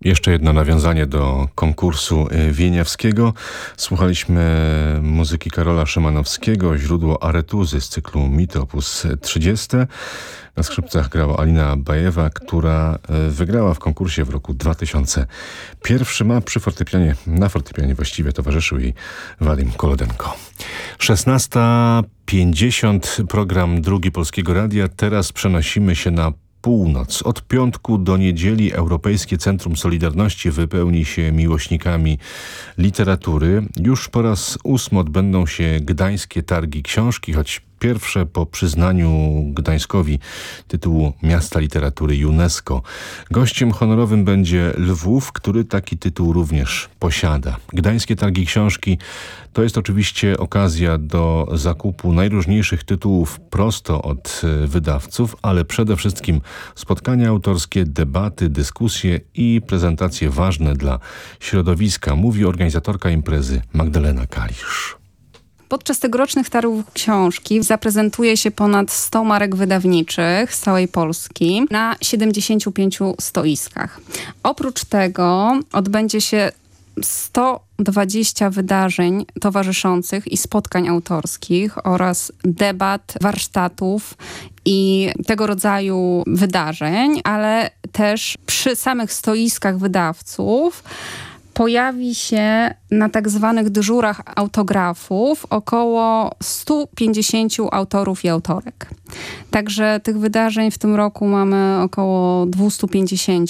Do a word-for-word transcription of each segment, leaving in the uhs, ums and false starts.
Jeszcze jedno nawiązanie do konkursu wieniawskiego. Słuchaliśmy muzyki Karola Szymanowskiego, źródło aretuzy z cyklu Mity op. trzydzieści. Na skrzypcach grała Alina Bajewa, która wygrała w konkursie w roku dwa tysiące pierwszym, a przy fortepianie, na fortepianie właściwie towarzyszył jej Wadim Kolodenko. szesnasta pięćdziesiąt, program Drugi Polskiego Radia. Teraz przenosimy się na północ. Od piątku do niedzieli Europejskie Centrum Solidarności wypełni się miłośnikami literatury. Już po raz ósmy odbędą się Gdańskie Targi Książki, choć pierwsze po przyznaniu Gdańskowi tytułu Miasta Literatury UNESCO. Gościem honorowym będzie Lwów, który taki tytuł również posiada. Gdańskie Targi Książki to jest oczywiście okazja do zakupu najróżniejszych tytułów prosto od wydawców, ale przede wszystkim spotkania autorskie, debaty, dyskusje i prezentacje ważne dla środowiska, mówi organizatorka imprezy Magdalena Kalisz. Podczas tegorocznych targów książki zaprezentuje się ponad sto marek wydawniczych z całej Polski na siedemdziesięciu pięciu stoiskach. Oprócz tego odbędzie się sto dwadzieścia wydarzeń towarzyszących i spotkań autorskich oraz debat, warsztatów i tego rodzaju wydarzeń, ale też przy samych stoiskach wydawców pojawi się na tak zwanych dyżurach autografów około stu pięćdziesięciu autorów i autorek. Także tych wydarzeń w tym roku mamy około dwieście pięćdziesiąt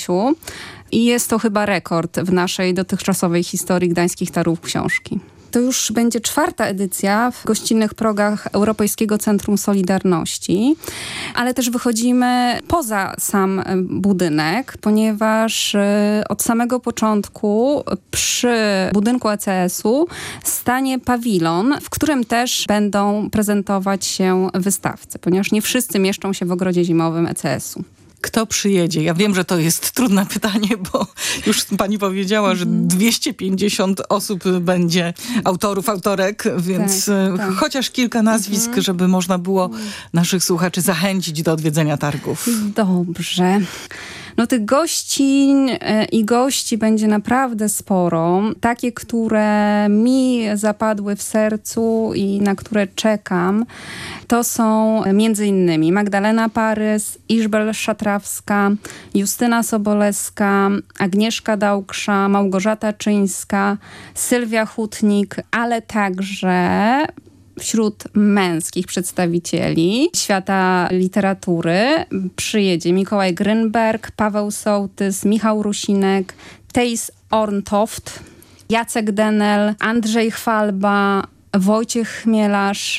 i jest to chyba rekord w naszej dotychczasowej historii Gdańskich Targów Książki. To już będzie czwarta edycja w gościnnych progach Europejskiego Centrum Solidarności, ale też wychodzimy poza sam budynek, ponieważ od samego początku przy budynku E C S-u stanie pawilon, w którym też będą prezentować się wystawcy, ponieważ nie wszyscy mieszczą się w ogrodzie zimowym E C S-u. Kto przyjedzie? Ja wiem, że to jest trudne pytanie, bo już pani powiedziała, że dwieście pięćdziesiąt osób będzie, autorów, autorek, więc tak, tak. chociaż kilka nazwisk, mhm. żeby można było naszych słuchaczy zachęcić do odwiedzenia targów. Dobrze. No tych gościń i gości będzie naprawdę sporo. Takie, które mi zapadły w sercu i na które czekam, to są między innymi Magdalena Parys, Iżbel Szatrawska, Justyna Sobolewska, Agnieszka Dałksza, Małgorzata Czyńska, Sylwia Hutnik, ale także wśród męskich przedstawicieli świata literatury przyjedzie Mikołaj Grynberg, Paweł Sołtys, Michał Rusinek, Thijs Orntoft, Jacek Denel, Andrzej Chwalba, Wojciech Chmielarz.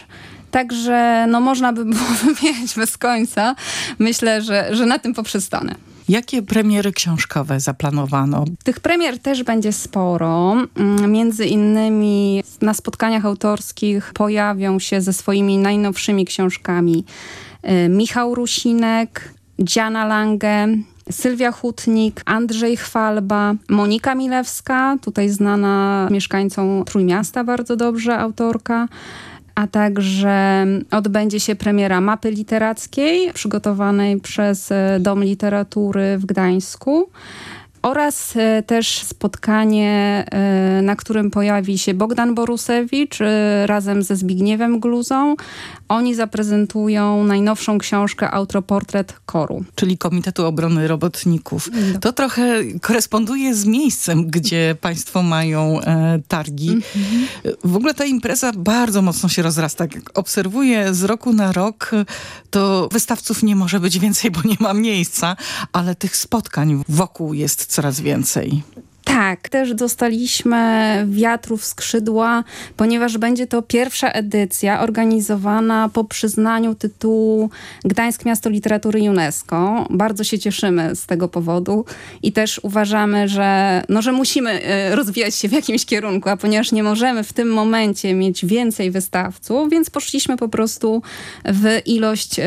Także no, można by było wymieniać bez końca. Myślę, że, że na tym poprzestanę. Jakie premiery książkowe zaplanowano? Tych premier też będzie sporo. Między innymi na spotkaniach autorskich pojawią się ze swoimi najnowszymi książkami Michał Rusinek, Diana Lange, Sylwia Hutnik, Andrzej Chwalba, Monika Milewska, tutaj znana mieszkańcom Trójmiasta bardzo dobrze, autorka, a także odbędzie się premiera mapy literackiej przygotowanej przez Dom Literatury w Gdańsku oraz też spotkanie, na którym pojawi się Bogdan Borusewicz razem ze Zbigniewem Gluzą. Oni zaprezentują najnowszą książkę Autoportret Koru. Czyli Komitetu Obrony Robotników. No. To trochę koresponduje z miejscem, gdzie państwo mają e, targi. Mm-hmm. W ogóle ta impreza bardzo mocno się rozrasta. Jak obserwuję z roku na rok, to wystawców nie może być więcej, bo nie ma miejsca, ale tych spotkań wokół jest coraz więcej. Tak, też dostaliśmy wiatru w skrzydła, ponieważ będzie to pierwsza edycja organizowana po przyznaniu tytułu Gdańsk Miasto Literatury UNESCO. Bardzo się cieszymy z tego powodu i też uważamy, że, no, że musimy rozwijać się w jakimś kierunku, a ponieważ nie możemy w tym momencie mieć więcej wystawców, więc poszliśmy po prostu w ilość